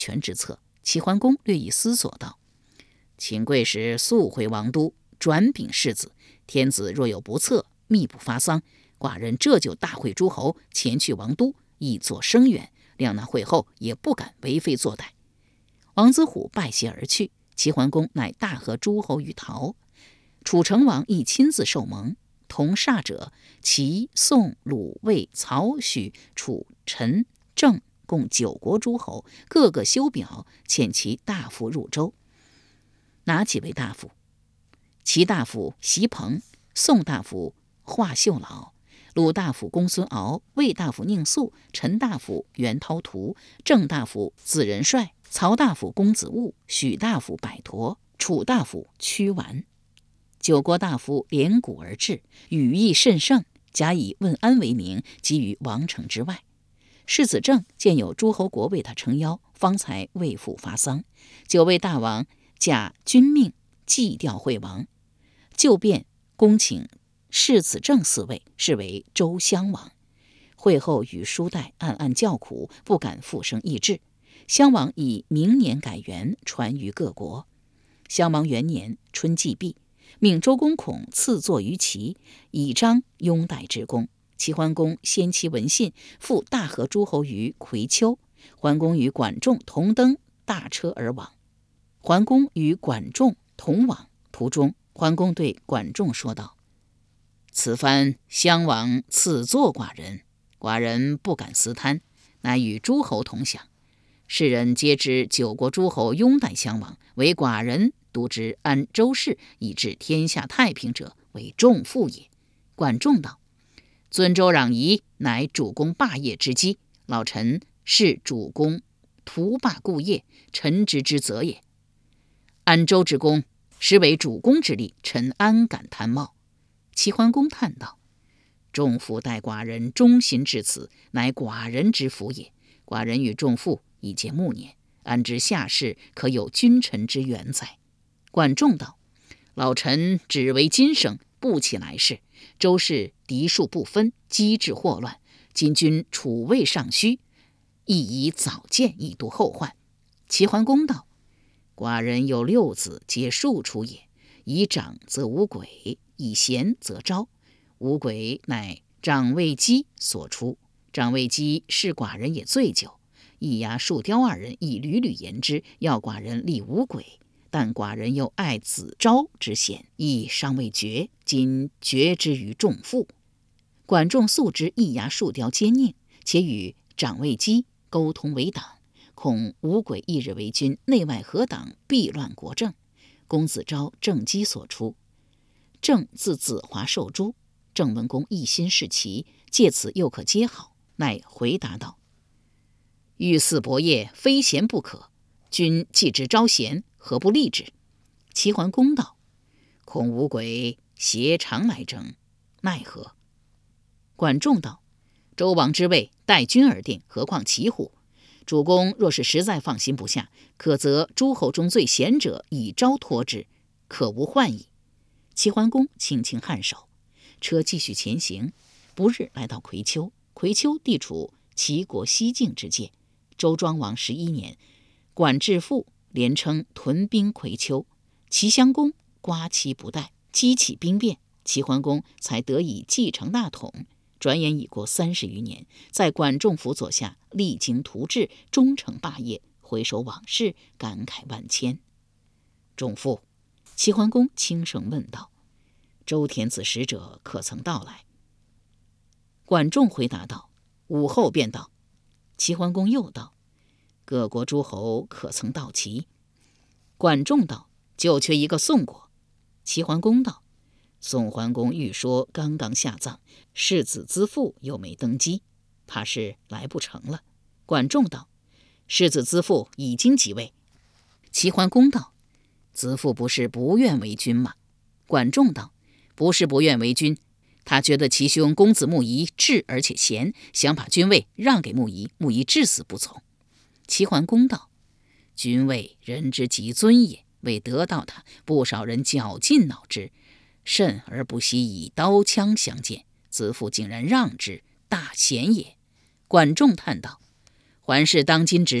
权之策。齐桓公略一思索道：秦贵时速回王都，转禀世子，天子若有不测，密不发丧，寡人这就大会诸侯，前去王都，以作声援。谅那会后也不敢为非作歹。王子虎拜谢而去。齐桓公乃大贺诸侯于陶。楚成王亦亲自受蒙，同煞者齐、宋、鲁、魏、曹、许、楚、陈、郑共9国诸侯，各个修表，遣其大夫入周。哪几位大夫？齐大夫席鹏，宋大夫华秀老，鲁大夫公孙敖，魏大夫宁肃，陈大夫袁涛图，郑大夫子仁帅，曹大夫公子务，许大夫百陀，楚大夫屈完。9国大夫连鼓而至，语意甚盛，假以问安为名，给于王城之外。世子正见有诸侯国为他撑腰，方才为父发丧。9位大王假君命，祭吊惠王，就便恭请世子正嗣位，是为周襄王。会后与叔代暗暗叫苦，不敢复生意志。襄王以明年改元，传于各国。襄王元年春季毕，命周公孔赐座于齐，以彰拥戴之功。齐桓公先期闻信，复大贺诸侯于葵丘。桓公与管仲同登大车而往。桓公与管仲同往，途中桓公对管仲说道：此番襄王赐座寡人，寡人不敢私贪，乃与诸侯同享。世人皆知9国诸侯拥戴襄王，唯寡人独知安周氏，以致天下太平者，为仲父也。管仲道：尊周攘夷，乃主公霸业之基，老臣是主公图霸故业，臣之之责也。安周之功，实为主公之力，臣安敢贪冒？齐桓公叹道：仲父待寡人忠心至此，乃寡人之福也。寡人与仲父已届暮年，安知下世可有君臣之缘哉？管仲道：老臣只为今生，不期来世。周氏嫡庶不分，机智祸乱，今君楚魏尚虚，亦宜早见，以度后患。齐桓公道：寡人有6子，皆庶出也。以长则无鬼，以贤则昭。无鬼乃长卫姬所出，长卫姬是寡人也最久。易牙、树雕2人亦屡屡言之，要寡人立无鬼。但寡人又爱子昭之贤，亦尚未决，今决之于仲父。管仲素知易牙、树雕奸佞，且与长卫姬沟通为党，恐无鬼一日为君，内外合党，必乱国政。公子昭正姬所出，正自子华受诛。郑文公一心事齐，借此又可接好，乃回答道：欲嗣伯业，非贤不可。君既知昭贤，何不立之？齐桓公道：恐无鬼挟常来争，奈何？管仲道：周王之位，待君而定，何况齐乎？主公若是实在放心不下，可择诸侯中最贤者，以昭托之，可无患矣。齐桓公轻轻颔首，车继续前行。不日来到葵丘，葵丘地处齐国西境之界。周庄王11年，管至父连称屯兵葵丘，齐襄公刮其不待，激起兵变，齐桓公才得以继承大统。转眼已过30余年，在管仲辅佐下，励精图治，终成霸业。回首往事，感慨万千。仲父，齐桓公轻声问道：周天子使者可曾到来？管仲回答道：午后便到。齐桓公又道：各国诸侯可曾到齐？管仲道：就缺一个宋国。齐桓公道：宋桓公欲说刚刚下葬，世子资父又没登基，怕是来不成了。管仲道：世子资父已经即位。齐桓公道：资父不是不愿为君吗？管仲道：不是不愿为君，他觉得其兄公子穆仪智而且贤，想把君位让给穆仪，穆仪至死不从。齐桓公道：君位人之极尊也，为得到他，不少人绞尽脑汁，甚而不惜以刀枪相见，子父竟然让之，大贤也。管仲叹道：还是当今之事，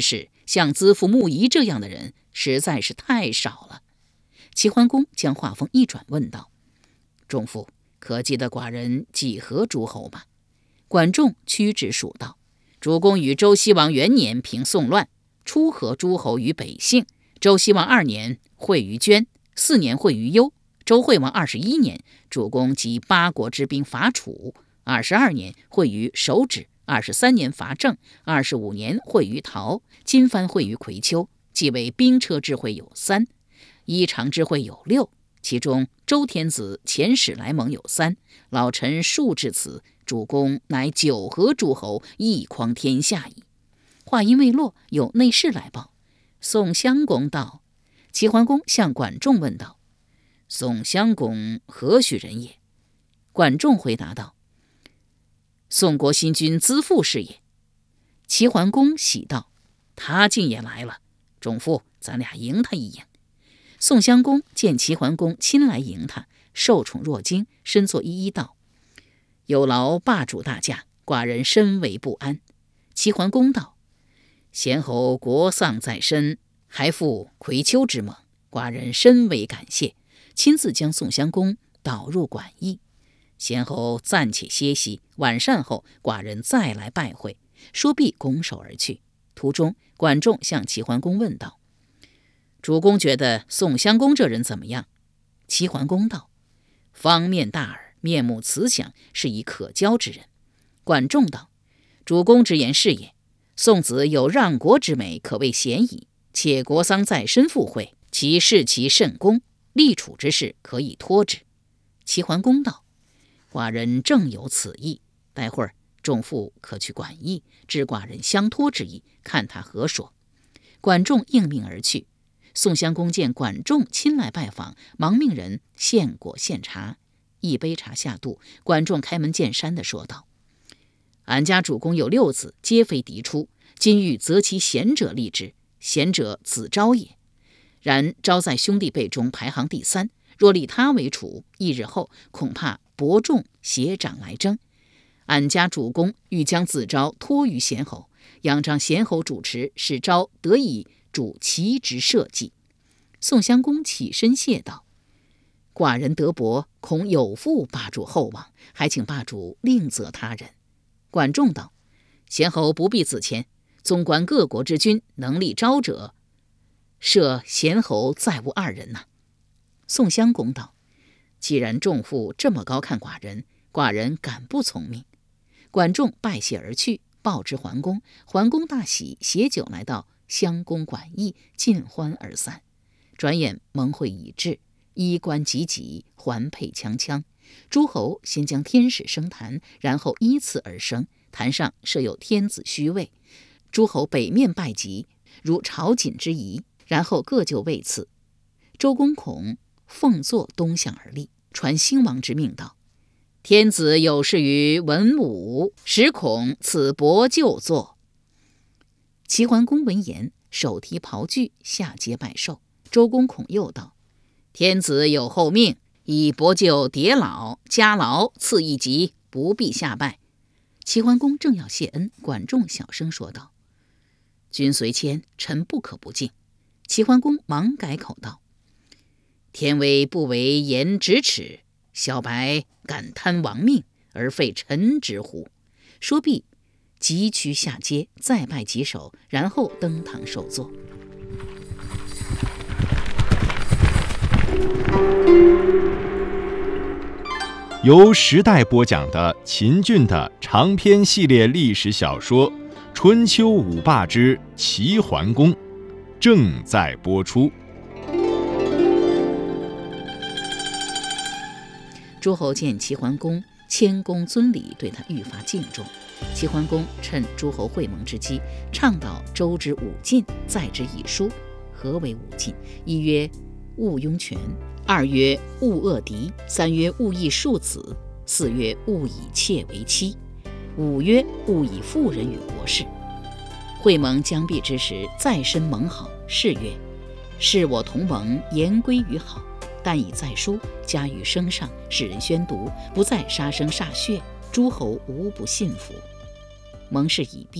像资父穆仪这样的人实在是太少了。齐桓公将话锋一转，问道：仲父，可记得寡人几何诸侯吗？管仲屈指数道：主公与周西王元年平宋乱，初合诸侯于北杏；周西王2年会于捐，4年会于幽；周惠王21年，主公集8国之兵伐楚；22年会于手指；23年伐郑；25年会于陶；今番会于葵丘。即为兵车之会有3，衣裳之会有6。其中周天子遣使来盟有3，老臣述至此，主公乃9合诸侯，一匡天下矣。话音未落，有内侍来报，宋襄公到。齐桓公向管仲问道：宋襄公何许人也？管仲回答道：宋国新君资父是也。齐桓公喜道：他竟也来了，仲父，咱俩迎他一迎。宋襄公见齐桓公亲来迎他，受宠若惊，身作一揖道：有劳霸主大驾，寡人深为不安。齐桓公道：贤侯国丧在身，还负葵丘之盟，寡人深为感谢，亲自将宋襄公导入馆驿。贤侯暂且歇息，晚膳后寡人再来拜会。说毕，拱手而去。途中，管仲向齐桓公问道：主公觉得宋襄公这人怎么样？齐桓公道：方面大耳，面目慈祥，是以可交之人。管仲道：主公之言是也，宋子有让国之美，可谓贤矣。且国丧在身赴会，其视其甚恭，立储之事可以托之。齐桓公道：寡人正有此意，待会儿仲父可去馆驿，知寡人相托之意，看他何说。管仲应命而去。宋襄公见管仲亲来拜访，忙命人献果献茶。一杯茶下肚，管仲开门见山地说道：俺家主公有6子，皆非嫡出，今欲择其贤者立之，贤者子昭也。然昭在兄弟辈中排行第3，若立他为储，1日后恐怕伯仲携长来争。俺家主公欲将子昭托于贤侯，仰仗贤侯主持，使昭得以主其职社稷。宋襄公起身谢道：寡人德薄，恐有负霸主厚望，还请霸主另择他人。管仲道：贤侯不必自谦，纵观各国之君，能立昭者，设贤侯再无2人呐。宋襄公道：既然仲父这么高看寡人，寡人敢不从命。管仲拜谢而去，报之桓公。桓公大喜，携酒来到襄公馆驿，尽欢而散。转眼盟会已至，衣冠济济，环佩锵锵。诸侯先将天使升坛，然后依次而升，坛上设有天子虚位。诸侯北面拜极，如朝觐之仪，然后各就位次。周公孔奉坐东向而立，传兴王之命道：天子有事于文武，使孔赐伯就坐。齐桓公闻言，手提袍具，下阶拜寿。周公孔又道：天子有后命，以伯就迭老加劳赐1级，不必下拜。齐桓公正要谢恩，管仲小声说道：君随谦，臣不可不敬。齐桓公忙改口道：天威不为言咫尺，小白敢贪王命，而废臣之乎？说毕，急趋下阶，再拜几首，然后登堂受坐。 由时代播讲的秦俊的长篇系列历史小说《春秋五霸之齐桓公》正在播出。 诸侯见齐桓公谦恭尊礼，对他愈发敬重。齐桓公趁诸侯会盟之机，倡导周之武进，载之以书。何为武进？一曰勿拥权，2曰勿恶敌，3曰勿易庶子，4曰勿以妾为妻，5曰勿以妇人与国事。会盟将毕之时，再申盟好，誓曰：是我同盟，言归于好，但以在书，加于声上，使人宣读，不再杀生煞血，诸侯无不信服。盟誓已毕，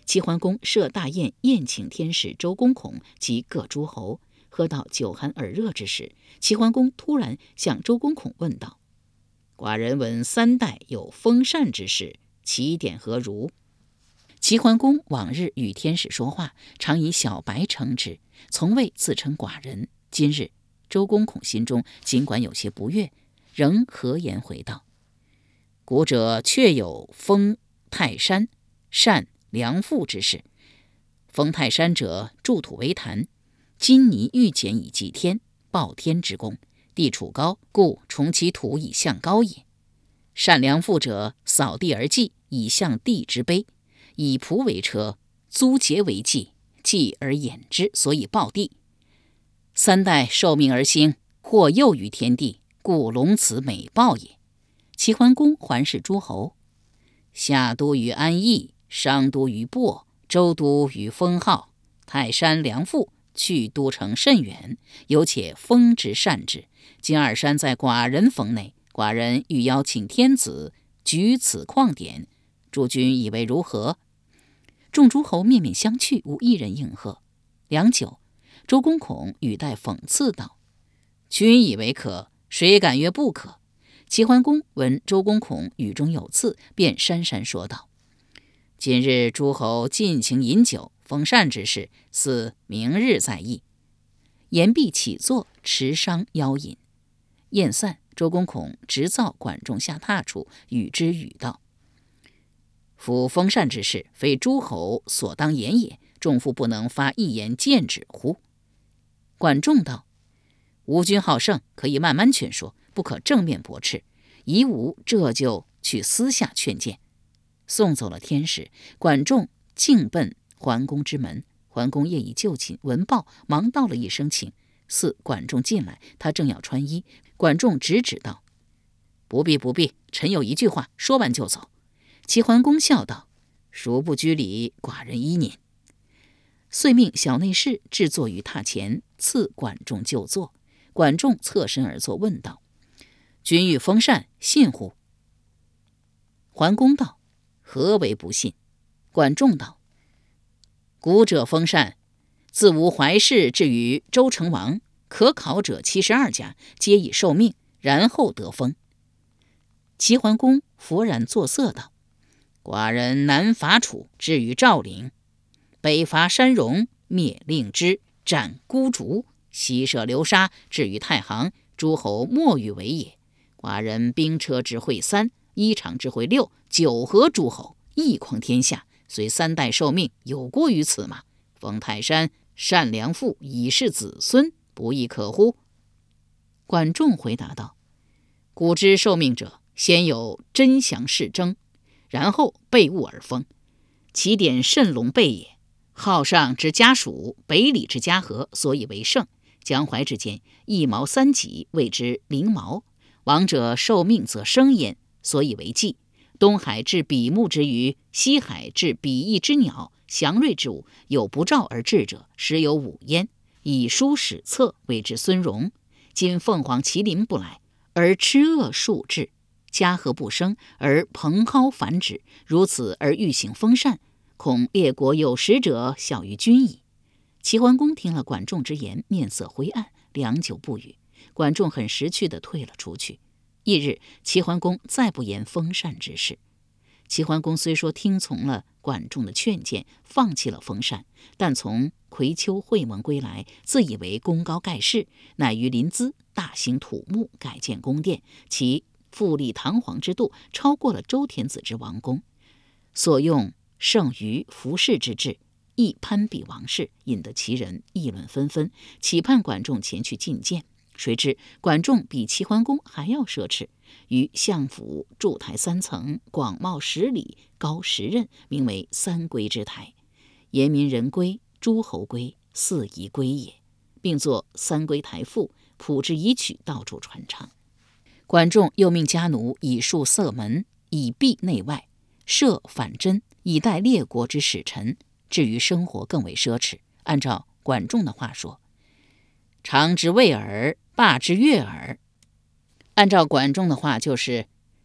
齐桓公设大宴，宴请天使周公孔及各诸侯。喝到酒酣耳热之时，齐桓公突然向周公孔问道：“寡人闻三代有封禅之事，起点何如？”齐桓公往日与天使说话，常以小白称之，从未自称寡人。今日周公孔心中尽管有些不悦，仍和颜回道：“古者确有封泰山、禅梁父之事。封泰山者，筑土为坛，金泥玉简以祭天，报天之功。地处高，故重其土以向高也。善良父者，扫地而祭，以向地之卑。以仆为车，租节为祭，祭而掩之，所以报地。三代受命而兴，或佑于天地，故隆此美报也。”齐桓公环视诸侯，夏都于安邑，商都于亳，周都于封号，泰山梁父去都城甚远，有且封之善之。今二山在寡人封内，寡人欲邀请天子举此旷典，诸君以为如何？众诸侯面面相觑，无一人应和。良久，周公孔语带讽刺道：“君以为可，谁敢曰不可？”齐桓公闻周公孔语中有刺，便讪讪说道：“今日诸侯尽情饮酒，封禅之事，似明日再议。”言毕起坐，持觞邀饮。宴散，周公孔直造管仲下榻处，与之语道：“夫封禅之事，非诸侯所当言也，众父不能发一言谏止乎？”管仲道：“吾君好胜，可以慢慢劝说，不可正面驳斥。夷吾这就去私下劝谏。”送走了天使，管仲径奔桓公之门。桓公夜已就寝，闻报，忙道了一声请，似管仲进来，他正要穿衣，管仲直指道：“不必，臣有一句话，说完就走。”齐桓公笑道：“孰不拘礼，寡人依您。”遂命小内侍置坐于榻前，赐管仲就坐。管仲侧身而坐，问道：“君欲封禅，信乎？”桓公道：“何为不信？”管仲道：“古者封禅，自吴怀氏至于周成王，可考者72家，皆以受命，然后得封。”齐桓公勃然作色道：“寡人南伐楚，至于赵陵；北伐山戎，灭令支，斩孤竹；西涉流沙，至于太行，诸侯莫与为也。寡人兵车之会3，衣裳之会6，九合诸侯，一匡天下，虽三代受命，有过于此吗？封泰山、禅梁父，以示子孙，不亦可乎？”管仲回答道：“古之受命者，先有真降世征，然后被物而封，其典甚隆备也。号上之家属，北里之家和，所以为圣。江淮之间，一毛3级，谓之灵毛。王者受命则生焉，所以为祭。东海至比目之鱼，西海至比翼之鸟，祥瑞之物，有不召而至者，实有5焉。以书史册，谓之孙荣。今凤凰麒麟不来，而鸱鹗数至，家和不生，而蓬蒿繁殖，如此而欲行封禅，恐列国有识者小于君矣。”齐桓公听了管仲之言，面色灰暗，良久不语。管仲很识趣地退了出去。翌日，齐桓公再不言封禅之事。齐桓公虽说听从了管仲的劝谏，放弃了封禅，但从葵丘会盟归来，自以为功高盖世，乃于临淄大兴土木，改建宫殿，其富丽堂皇之度超过了周天子之王宫，所用剩余服饰之制，亦攀比王室，引得齐人议论纷纷，期盼管仲前去觐见。谁知管仲比齐桓公还要奢侈，于相府筑台3层，广袤10里，高10仞，名为三归之台。言民人归，诸侯归，四夷归也，并作三归台赋，谱之以曲，到处传唱。管仲又命家奴以树塞门，以闭内外，设反针，以待列国之使臣。至于生活更为奢侈。按照管仲的话说，长之谓尔，罢之悦耳。按照管仲的话就是，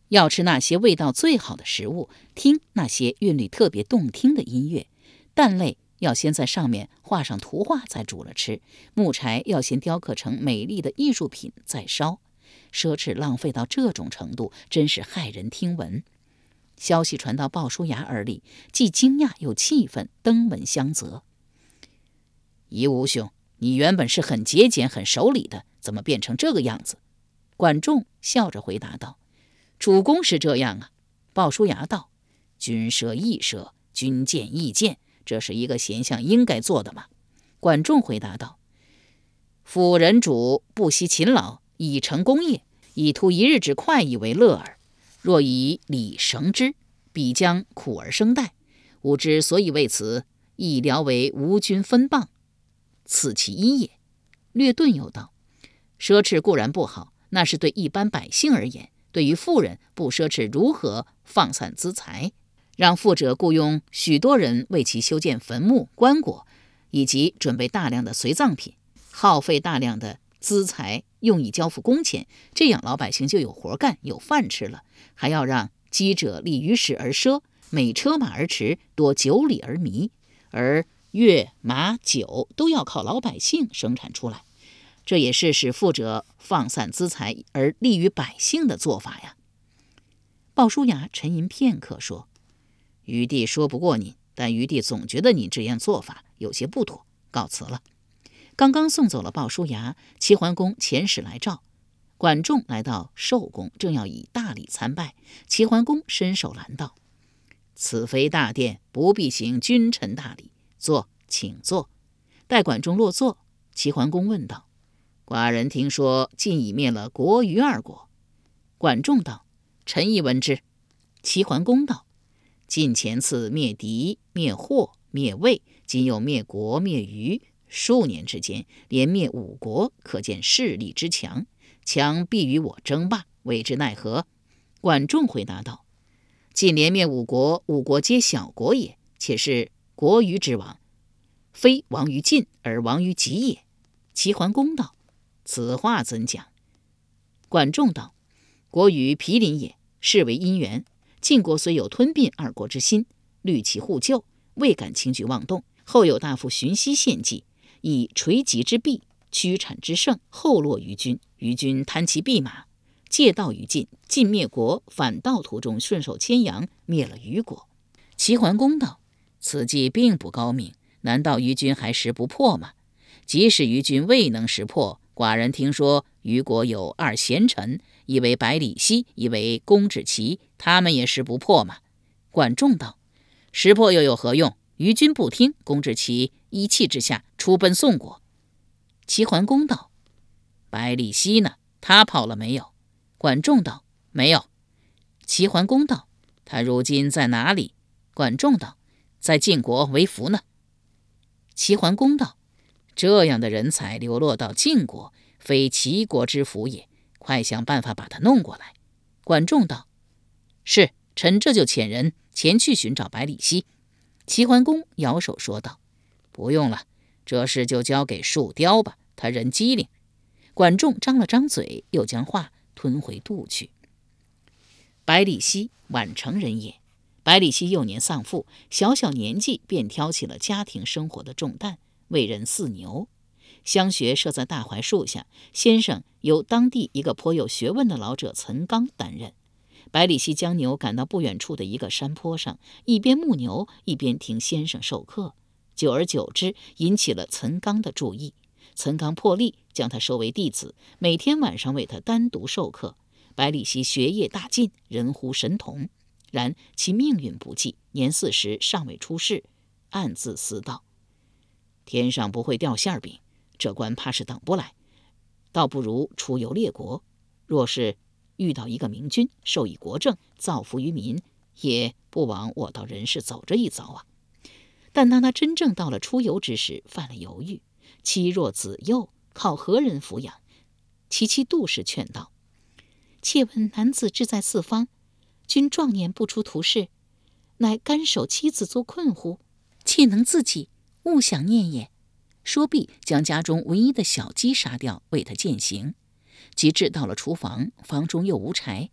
要吃那些味道最好的食物，听那些韵律特别动听的音乐。蛋类要先在上面画上图画再煮了吃，木柴要先雕刻成美丽的艺术品再烧。奢侈浪费到这种程度，真是骇人听闻。消息传到鲍叔牙耳里，既惊讶又气愤，登门相责。夷吾兄，你原本是很节俭很守礼的，怎么变成这个样子？管仲笑着回答道：主公是这样啊。鲍叔牙道：君奢亦奢，君俭亦俭，这是一个贤相应该做的嘛。管仲回答道：夫人主不惜勤劳，以成功业，以图一日之快意为乐耳。若以礼绳之，必将苦而生殆。吾之所以为此，亦聊为吴君分谤，此其一也。略顿又道：奢侈固然不好，那是对一般百姓而言，对于富人不奢侈，如何放散资财？让富者雇佣许多人为其修建坟墓、棺椁，以及准备大量的随葬品，耗费大量的资财用以交付工钱，这样老百姓就有活干，有饭吃了。还要让饥者立于时而奢，每车马而驰，多酒礼而靡，而乐马酒都要靠老百姓生产出来，这也是使富者放散资财而利于百姓的做法呀。鲍叔牙沉吟片刻说：余弟说不过您，但余弟总觉得你这样做法有些不妥，告辞了。刚刚送走了鲍叔牙，齐桓公遣使来召。管仲来到寿宫，正要以大礼参拜，齐桓公伸手拦道：此非大殿，不必行君臣大礼，坐，请坐。待管仲落座，齐桓公问道：寡人听说晋已灭了国虞二国。管仲道：臣亦闻之。齐桓公道：晋前次灭狄、灭霍、灭魏，今又灭国、灭虞，数年之间连灭5国，可见势力之强，强必与我争霸，为之奈何？管仲回答道：晋连灭5国，5国皆小国也，且是国虞之亡，非亡于晋而亡于己也。齐桓公道：此话怎讲？管仲道：国虞毗邻也，是为因缘。晋国虽有吞并2国之心，虑其互救，未敢轻举妄动。后有大夫荀息献计，以垂棘之弊，驱产之盛，后落于君。于君贪其弼马，借道于晋，晋灭国，反道途中顺手牵羊，灭了虞国。齐桓公道：此计并不高明，难道虞君还识不破吗？即使虞君未能识破，寡人听说虞国有2贤臣，一为百里奚，一为公冶齐，他们也识不破嘛。管仲道：识破又有何用？虞君不听，公冶齐一气之下出奔宋国。齐桓公道：百里奚呢？他跑了没有？管仲道：没有。齐桓公道：他如今在哪里？管仲道：在晋国为俘呢。齐桓公道：这样的人才流落到晋国，非齐国之福也，快想办法把他弄过来。管仲道：是，臣这就遣人前去寻找百里奚。齐桓公摇手说道：不用了，这事就交给树雕吧，他人机灵。管仲张了张嘴，又将话吞回肚去。百里奚，宛城人也。百里奚幼年丧父，小小年纪便挑起了家庭生活的重担，为人饲牛。乡学设在大槐树下，先生由当地一个颇有学问的老者岑刚担任。百里奚将牛赶到不远处的一个山坡上，一边牧牛，一边听先生授课。久而久之，引起了岑刚的注意。岑刚破例将他收为弟子，每天晚上为他单独授课。百里奚学业大进，人呼神童。然其命运不济，年40尚未出世，暗自思道：天上不会掉馅饼，这关怕是等不来，倒不如出游列国。若是遇到一个明君，授以国政，造福于民，也不枉我到人世走这一遭啊。但当他真正到了出游之时，犯了犹豫。妻若子幼，靠何人抚养？其妻杜氏劝道：妾闻男子志在四方，君壮年不出图仕，乃甘守妻子作困乎？妾能自己，勿想念也。说毕，将家中唯一的小鸡杀掉，为他饯行。及至到了厨房，房中又无柴。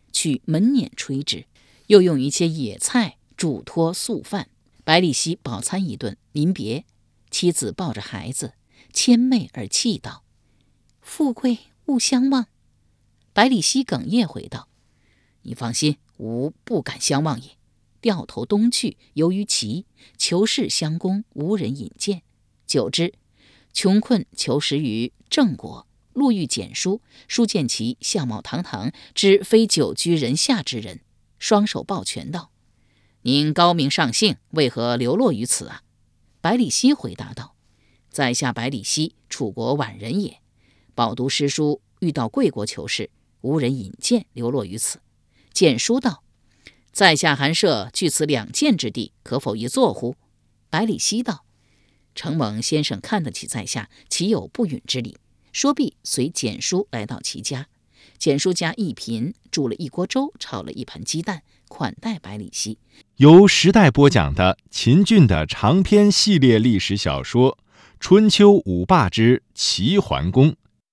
取门碾吹之，又用一些野菜煮托素饭。百里奚饱餐一顿，临别，妻子抱着孩子，谦媚而泣道：“富贵勿相忘。”百里奚哽咽回道：“你放心，吾不敢相忘也。”掉头东去，由于急，求是相攻，无人引荐。久之，穷困求食于郑国，路遇简书，书见其相貌堂堂，知非久居人下之人，双手抱拳道：“您高明上幸，为何流落于此啊？”百里奚回答道：“在下百里奚，楚国宛人也。饱读诗书，遇到贵国求士，无人引荐，流落于此。”简书道：“在下寒舍据此2箭之地，可否一坐乎？”百里奚道：“承蒙先生看得起在下，岂有不允之理？”说毕，随简书来到其家。简书家一贫，煮了一锅粥，炒了一盘鸡蛋，款待百里奚。 由时代播讲的秦俊的长篇系列历史小说《春秋五霸之齐桓公》。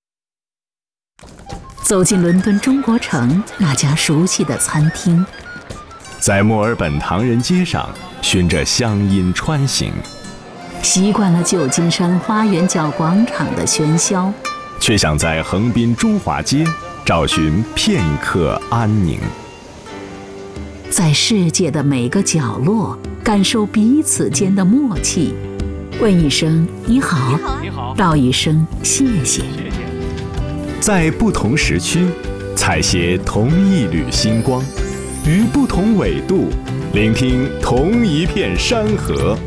走进伦敦中国城那家熟悉的餐厅， 在墨尔本唐人街上循着乡音穿行， 习惯了旧金山花园角广场的喧嚣， 却想在横滨中华街找寻片刻安宁。 在世界的每个角落感受彼此间的默契，问一声你好，道一声谢谢。 在不同时区采撷同一缕星光，于不同纬度聆听同一片山河。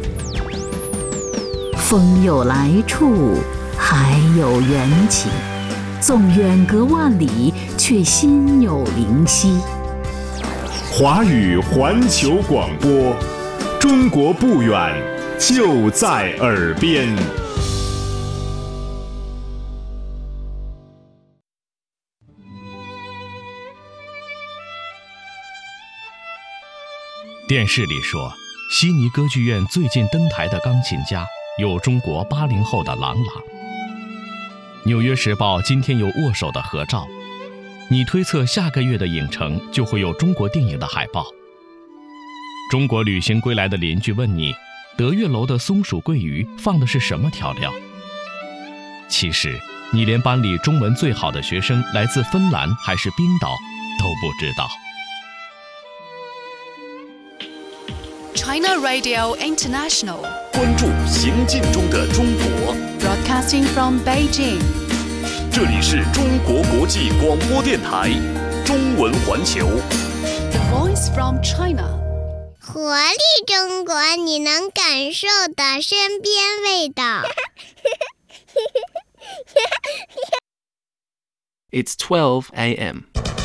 风有来处，海有缘起，纵远隔万里，却心有灵犀。 华语环球广播，中国不远，就在耳边。 电视里说，悉尼歌剧院最近登台的钢琴家有中国80后的郎朗。纽约时报今天有握手的合照，你推测下个月的影城就会有中国电影的海报。中国旅行归来的邻居问你，德月楼的松鼠桂鱼放的是什么调料？其实你连班里中文最好的学生来自芬兰还是冰岛都不知道。 China Radio International， 关注行进中的中国。 Broadcasting from Beijing， 这里是中国国际广播电台中文环球。 The Voice from China， 活力中国，你能感受的身边味道。 It's 12 a.m.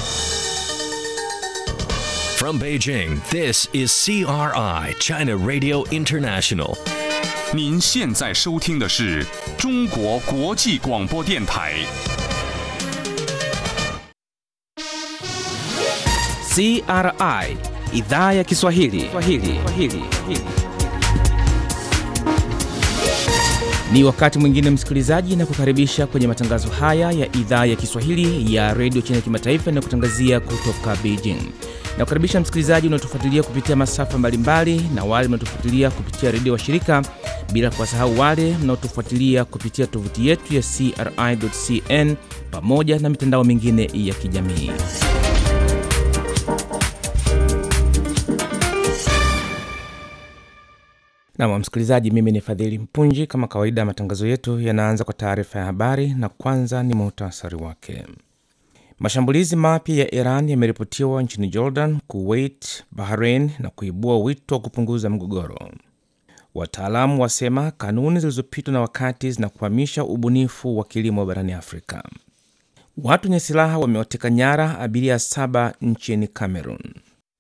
From Beijing, this is CRI, China Radio International. 您现在收听的是中国国际广播电台。 CRI, Idhaa ya Kiswahili. Ni wakati mwingine msikilizaji, na kukaribisha kwenye matangazo haya ya idhaa ya Kiswahili ya Radio China Kimataifa na kutangazia kutoka Beijing. Na kukaribisha msikilizaji unaotufuatilia kupitia masafa mbalimbali na wale mnaotufuatilia kupitia redio wa shirika, bila kuwasahau wale mnaotufuatilia kupitia tovuti yetu ya CRI.cn pamoja na mitandao mingine ya kijamii. Na msikilizaji, mimi ni Fadhili Mpunji. Kama kawaida, matangazo yetu yanaanza kwa taarifa ya habari, na kwanza ni muhtasari wake. Mashambulizi mapya ya Iran yameripotiwa nchini Jordan, Kuwait, Bahrain na kuibua wito wa kupunguza mgogoro. Wataalamu wasema kanuni zilizopitwa na wakati zinakwamisha ubunifu wa kilimo barani Afrika. Watu wenye silaha wamewateka nyara abiria 7 nchini Cameroon.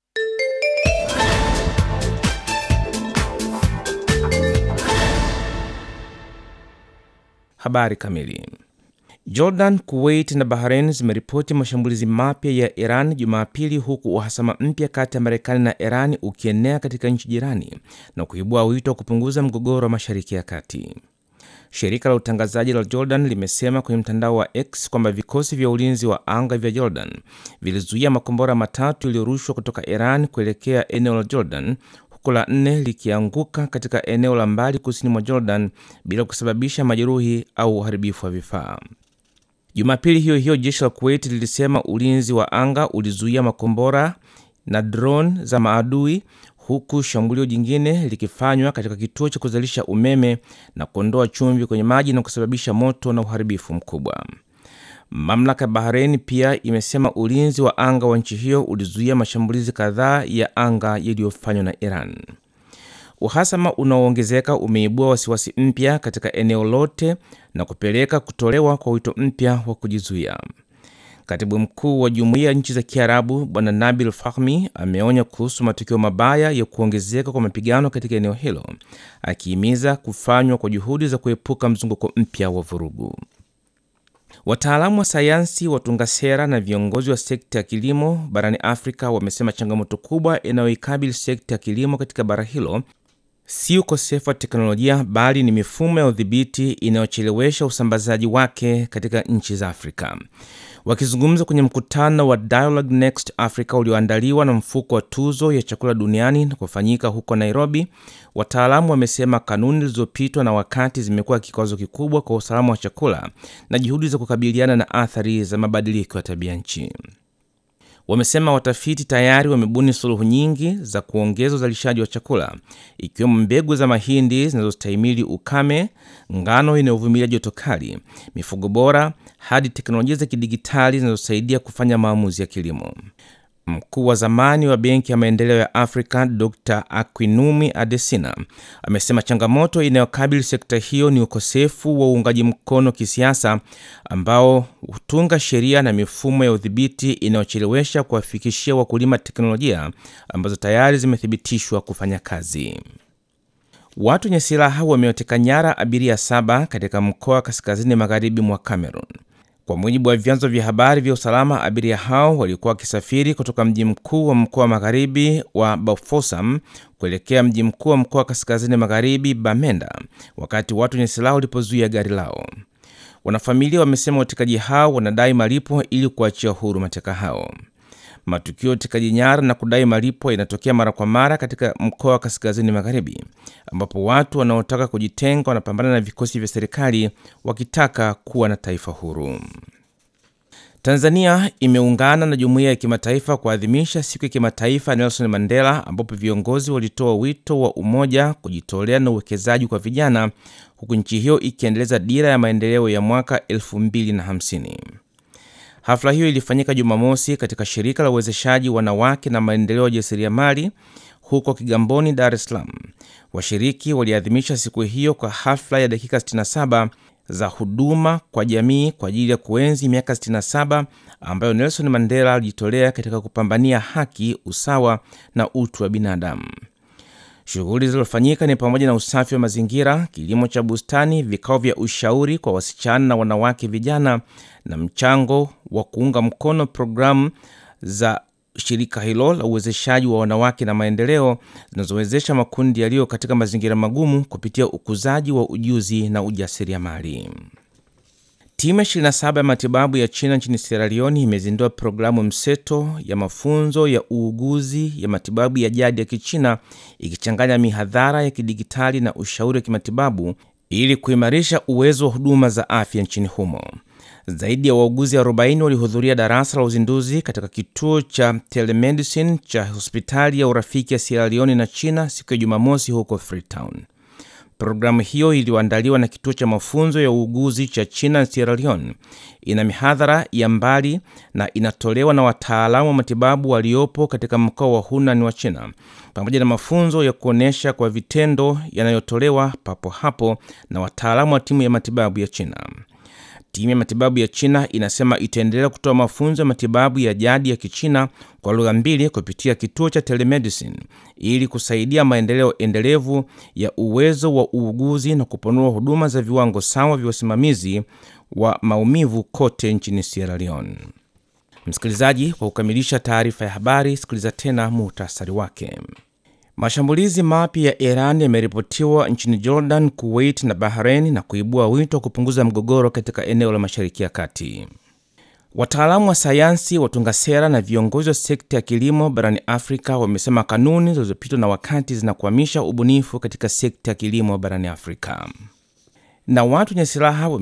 Habari kamili. Jordan, Kuwait na Bahrain zimeripoti mashambulizi mapya ya Iran Jumapili, huku uhasama mpya kati ya Marekani na Iran ukienea katika nchi jirani na kuibua wito wa kupunguza mgogoro wa Mashariki ya Kati. Shirika la utangazaji la Jordan limesema kwenye mtandao wa X kwamba vikosi vya ulinzi wa anga vya Jordan vilizuia makombora matatu yaliyorushwa kutoka Iran kuelekea eneo la Jordan, huku la 4 likianguka katika eneo la mbali kusini mwa Jordan bila kusababisha majeruhi au uharibifu wa vifaa. Jumapili hiyo hiyo jeshi la Kuwait lilisema ulinzi wa anga ulizuia makombora na drone za maadui, huku shambulio jingine likifanywa katika kituo cha kuzalisha umeme na kuondoa chumvi kwenye maji na kusababisha moto na uharibifu mkubwa. Mamlaka ya Bahrain pia imesema ulinzi wa anga wa nchi hiyo ulizuia mashambulizi kadhaa ya anga yaliyofanywa na Iran. Uhasama unaoongezeka umeibua wasiwasi mpya katika eneo lote na kupeleka kutolewa kwa wito mpya wa kujizuia. Katibu mkuu wa Jumuiya ya Nchi za Kiarabu Bwana Nabil Fahmy ameonya kuhusu matukio mabaya ya kuongezeka kwa mapigano katika eneo hilo, akihimiza kufanywa kwa juhudi za kuepuka mzunguko mpya wa vurugu. Wataalamu wa sayansi, watunga sera na viongozi wa sekta ya kilimo barani Afrika wamesema changamoto kubwa inayoikabili sekta ya kilimo katika bara hilo si ukosefu wa teknolojia, bali ni mifumo ya udhibiti inayochelewesha usambazaji wake katika nchi za Afrika. Wakizungumza kwenye mkutano wa Dialogue Next Africa ulioandaliwa na mfuko wa tuzo ya chakula duniani na kufanyika huko Nairobi, wataalamu wamesema kanuni zilizopitwa na wakati zimekuwa kikwazo kikubwa kwa usalama wa chakula na juhudi za kukabiliana na athari za mabadiliko ya tabia nchi. Wamesema watafiti tayari wamebuni suluhu nyingi za kuongeza uzalishaji wa chakula, ikiwemo mbegu za mahindi zinazostahimili ukame, ngano inayovumilia joto kali, mifugo bora, hadi teknolojia za kidigitali zinazosaidia kufanya maamuzi ya kilimo. Mkuu wa zamani wa Benki ya Maendeleo ya Afrika Dr. Akinwumi Adesina amesema changamoto inayokabili sekta hiyo ni ukosefu wa uungaji mkono kisiasa ambao hutunga sheria na mifumo ya udhibiti inayochelewesha kuwafikishia wakulima teknolojia ambazo tayari zimethibitishwa kufanya kazi. Watu wenye silaha wamewateka nyara abiria 7 katika mkoa kaskazini magharibi mwa Cameroon. Kwa mujibu wa vyanzo vya habari vya usalama, abiria hao walikuwa wakisafiri kutoka mji mkuu wa mkoa magharibi wa Bafoussam kuelekea mji mkuu wa mkoa kaskazini magharibi Bamenda, wakati watu wenye silaha walipozuia gari lao. Wanafamilia wamesema watekaji hao wanadai malipo ili kuachia huru mateka hao. Matukio ya utekaji nyara na kudai malipo yanatokea mara kwa mara katika mkoa wa kaskazini magharibi, ambapo watu wanaotaka kujitenga wanapambana na vikosi vya serikali wakitaka kuwa na taifa huru. Tanzania imeungana na jumuiya ya kimataifa kuadhimisha siku ya kimataifa Nelson Mandela, ambapo viongozi walitoa wito wa umoja, kujitolea na uwekezaji kwa vijana, huku nchi hiyo ikiendeleza dira ya maendeleo ya mwaka 2050. Hafla hiyo ilifanyika Jumamosi katika shirika la uwezeshaji wanawake na maendeleo ya jasiriamali huko Kigamboni, Dar es Salaam. Washiriki waliadhimisha siku hiyo kwa hafla ya dakika 67 za huduma kwa jamii kwa ajili ya kuenzi miaka 67 ambayo Nelson Mandela alijitolea katika kupambania haki, usawa na utu wa binadamu. Shughuli zilizofanyika ni pamoja na usafi wa mazingira, kilimo cha bustani, vikao vya ushauri kwa wasichana na wanawake vijana, na mchango wa kuunga mkono programu za shirika hilo la uwezeshaji wa wanawake na maendeleo zinazowezesha makundi yaliyo katika mazingira magumu kupitia ukuzaji wa ujuzi na ujasiriamali. Timu 27 ya matibabu ya China nchini Sierra Leone imezindua programu mseto ya mafunzo ya uuguzi ya matibabu ya jadi ya Kichina, ikichanganya mihadhara ya kidigitali na ushauri wa kimatibabu ili kuimarisha uwezo wa huduma za afya nchini humo. Zaidi ya wauguzi 40 walihudhuria darasa la uzinduzi katika kituo cha telemedicine cha hospitali ya urafiki ya Sierra Leone na China siku ya Jumamosi huko Freetown. Programu hiyo iliyoandaliwa na kituo cha mafunzo ya uuguzi cha China na Sierra Leone ina mihadhara ya mbali na inatolewa na wataalamu wa matibabu waliopo katika mkoa wa Hunan wa China, pamoja na mafunzo ya kuonesha kwa vitendo yanayotolewa papo hapo na wataalamu wa timu ya matibabu ya China. Timu ya matibabu ya China inasema itaendelea kutoa mafunzo ya matibabu ya jadi ya Kichina kwa lugha mbili kupitia kituo cha telemedicine ili kusaidia maendeleo endelevu ya uwezo wa uuguzi na kupanua huduma za viwango sawa vya usimamizi wa maumivu kote nchini Sierra Leone. Msikilizaji, kwa kukamilisha taarifa ya habari, sikiliza tena muhtasari wake. Mashambulizi mapya ya Iran yameripotiwa nchini Jordan, Kuwait na Bahrain na kuibua wito wa kupunguza mgogoro katika eneo la Mashariki ya Kati. Wataalamu wa sayansi, watunga sera na viongozi wa sekta ya kilimo barani Afrika wamesema kanuni zilizopitwa na wakati zinakwamisha ubunifu katika sekta ya kilimo barani Afrika. Na watu wenye silaha